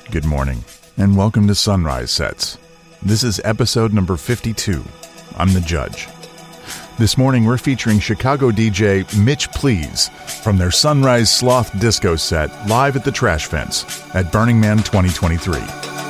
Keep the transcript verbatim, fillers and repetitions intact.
Good morning, and welcome to Sunrise Sets. This is episode number fifty-two. I'm the Judge. This morning we're featuring Chicago D J Mitch Please from their Sunrise Sloth Disco set live at the Trash Fence at Burning Man twenty twenty-three.